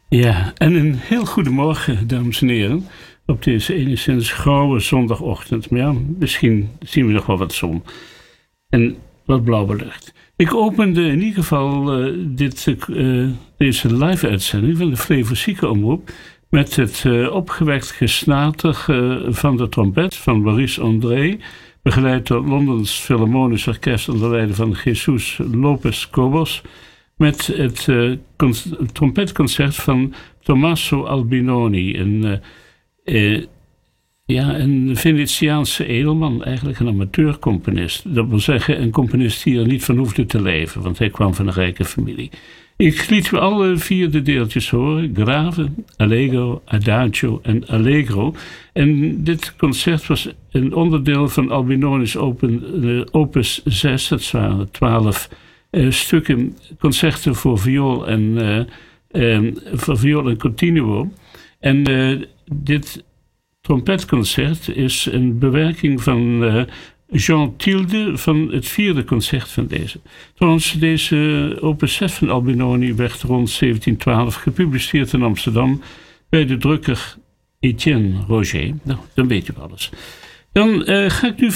Ja, en een heel goedemorgen, dames en heren. Op deze enigszins grauwe zondagochtend. Maar ja, misschien zien we nog wel wat zon. En wat blauwe lucht. Ik opende in ieder geval deze live-uitzending van de Flevo Omroep met het opgewekt gesnater van de trompet van Maurice André, begeleid door Londens Philharmonisch Orkest onder leiding van Jesus Lopez Cobos, met het trompetconcert van Tommaso Albinoni, een Venetiaanse edelman, eigenlijk een amateurcomponist. Dat wil zeggen, een componist die er niet van hoefde te leven, want hij kwam van een rijke familie. Ik liet we alle 4 de deeltjes horen: Grave, Allegro, Adagio en Allegro. En dit concert was een onderdeel van Albinoni's opus 6. Dat waren 12 stukken concerten voor viool en continuo. En dit trompetconcert is een bewerking van Jean Tilde van het 4e concert van deze. Trouwens, deze opus 6 van Albinoni werd rond 1712 gepubliceerd in Amsterdam bij de drukker Etienne Roger. Nou, dan weet u alles. Dan ga ik nu